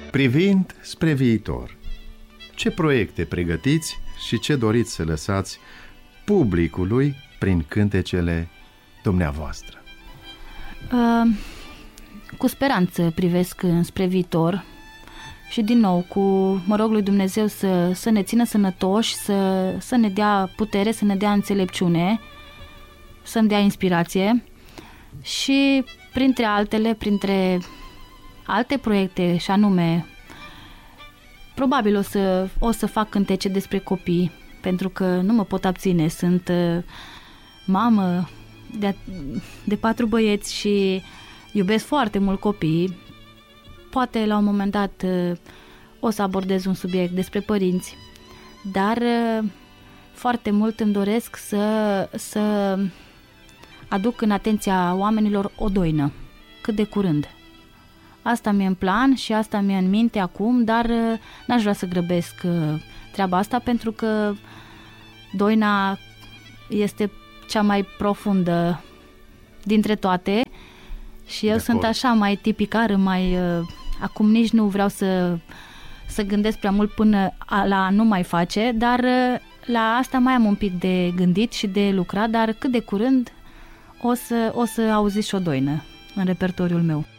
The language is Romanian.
Privind spre viitor, ce proiecte pregătiți și ce doriți să lăsați publicului prin cântecele dumneavoastră? Cu speranță privesc spre viitor și din nou mă rog lui Dumnezeu să ne țină sănătoși, să ne dea putere, să ne dea înțelepciune, să-mi dea inspirație și printre alte proiecte, și anume probabil o să fac cântece despre copii, pentru că nu mă pot abține. Sunt mamă de 4 băieți și iubesc foarte mult copiii. Poate la un moment dat o să abordez un subiect despre părinți, dar foarte mult îmi doresc să aduc în atenția oamenilor o doină, cât de curând. Asta mi-e în plan și asta mi-e în minte acum, dar n-aș vrea să grăbesc treaba asta, pentru că doina este cea mai profundă dintre toate și eu sunt așa mai tipicară, acum nici nu vreau să gândesc prea mult până la a nu mai face, dar la asta mai am un pic de gândit și de lucrat, dar cât de curând o să auziți și o doină în repertoriul meu.